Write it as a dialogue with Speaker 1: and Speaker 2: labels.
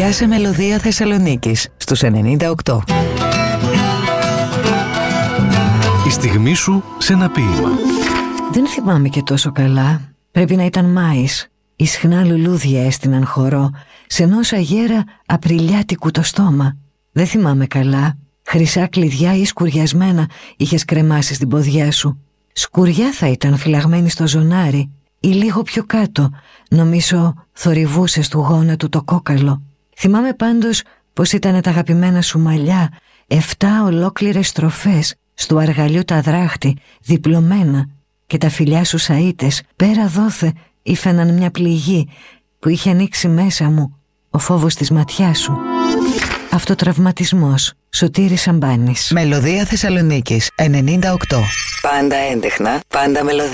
Speaker 1: Καρδιά σε μελωδία Θεσσαλονίκης στους 98.
Speaker 2: Η στιγμή σου σε ένα ποίημα.
Speaker 3: Δεν θυμάμαι και τόσο καλά. Πρέπει να ήταν Μάης. Ισχνά λουλούδια έστειναν χορό, σε ενός αγέρα απριλιάτικου το στόμα. Δεν θυμάμαι καλά. Χρυσά κλειδιά ή σκουριασμένα είχες κρεμάσει στην ποδιά σου. Σκουριά θα ήταν φυλαγμένη στο ζωνάρι ή λίγο πιο κάτω, νομίζω θορυβούσες του γόνατου το κόκαλο. Θυμάμαι πάντως πως ήταν τα αγαπημένα σου μαλλιά, 7 ολόκληρες στροφές, στου αργαλιού τα δράχτη, διπλωμένα, και τα φιλιά σου σαΐτες, πέρα δόθε, ήφαιναν μια πληγή που είχε ανοίξει μέσα μου ο φόβος της ματιάς σου. Αυτοτραυματισμός. Σωτήρης Σαμπάνης.
Speaker 1: Μελωδία Θεσσαλονίκης 98. Πάντα έντεχνα, πάντα μελωδία.